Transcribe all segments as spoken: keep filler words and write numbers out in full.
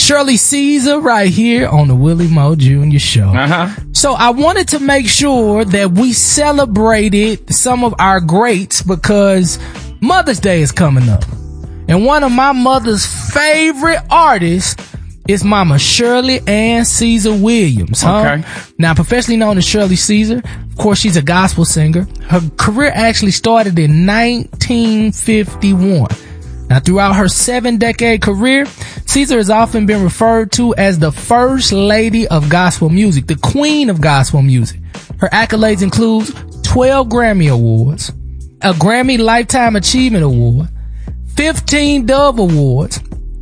Shirley Caesar right here on the Willie Moe Junior Show. Uh-huh. So I wanted to make sure that we celebrated some of our greats because Mother's Day is coming up. And one of my mother's favorite artists is Mama Shirley Ann Caesar Williams. Huh? Okay. Now, professionally known as Shirley Caesar, of course, she's a gospel singer. Her career actually started in nineteen fifty-one. Now, throughout her seven-decade career, Caesar has often been referred to as the first lady of gospel music, the queen of gospel music. Her accolades include twelve Grammy Awards, a Grammy Lifetime Achievement Award, fifteen Dove Awards,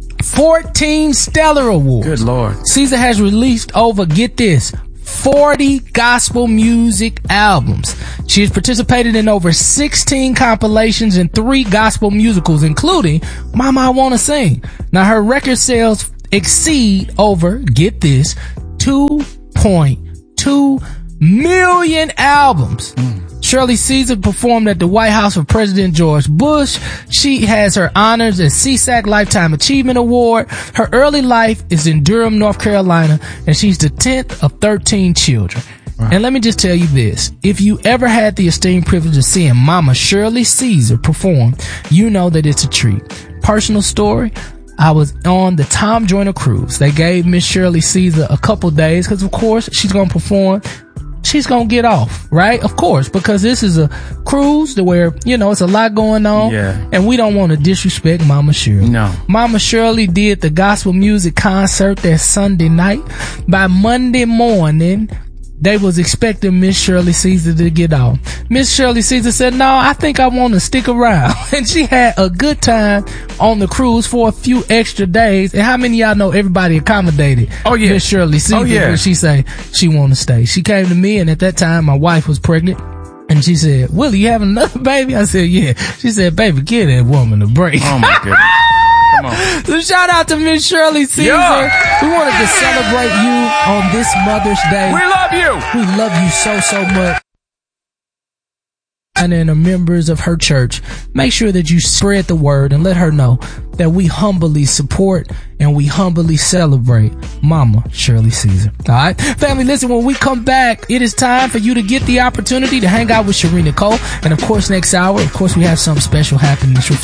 fourteen Stellar Awards. Good Lord. Caesar has released over, get this, forty gospel music albums. She has participated in over sixteen compilations and three gospel musicals, including Mama I Wanna Sing. Now, her record sales exceed over, get this, two point two million albums. Mm. Shirley Caesar performed at the White House for President George Bush. She has her honors as C S A C Lifetime Achievement Award. Her early life is in Durham, North Carolina, and she's the tenth of thirteen children. Wow. And let me just tell you this. If you ever had the esteemed privilege of seeing Mama Shirley Caesar perform, you know that it's a treat. Personal story. I was on the Tom Joyner cruise. They gave Miss Shirley Caesar a couple days because, of course, she's going to perform. She's gonna get off, right? Of course, because this is a cruise to where, you know, it's a lot going on. Yeah. And we don't want to disrespect Mama Shirley. No. Mama Shirley did the gospel music concert that Sunday night. By Monday morning, they was expecting Miss Shirley Caesar to get off. Miss Shirley Caesar said, no, I think I want to stick around. And she had a good time on the cruise for a few extra days. And how many of y'all know everybody accommodated Oh, yeah. Miss Shirley Caesar Oh, yeah. when she say she want to stay? She came to me, and at that time, my wife was pregnant. And she said, Willie, you having another baby? I said, yeah. She said, baby, give that woman a break. Oh, my goodness. Come on. So shout out to Miss Shirley Caesar. Yeah. We wanted to celebrate you on this Mother's Day. We love you. We love you so, so much. And then the members of her church, make sure that you spread the word and let her know that we humbly support and we humbly celebrate Mama Shirley Caesar. All right, family, listen, when we come back, it is time for you to get the opportunity to hang out with Sharina Cole. And of course, next hour, of course, we have something special happening.